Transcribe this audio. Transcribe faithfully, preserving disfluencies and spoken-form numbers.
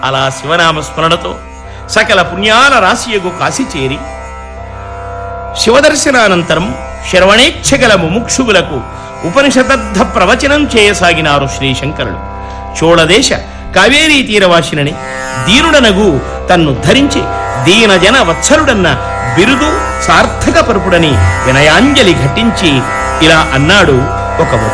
అలా శివనామస్మరణతో సకల పుణ్యాల రాశియగు కాశి చేరి శివదర్శనానంతరం శరవణేచ్ఛగల ముముక్షువులకు ఉపనిషదర్థ ప్రవచనం చేయసాగినారు శ్రీశంకరులు. చోళదేశ కావేరీ తీరవాసినని దీనుడనగు తన్ను ధరించి దీనజన వత్సలుడన్న బిరుదు సార్థక పరుపుడని వినయాంజలి ఘటించి ఇలా అన్నాడు ఒక